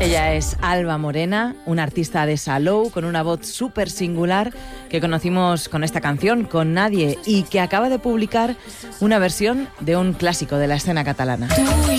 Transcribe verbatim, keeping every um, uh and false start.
Ella es Alba Morena, una artista de Salou con una voz súper singular que conocimos con esta canción, Con Nadie, y que acaba de publicar una versión de un clásico de la escena catalana.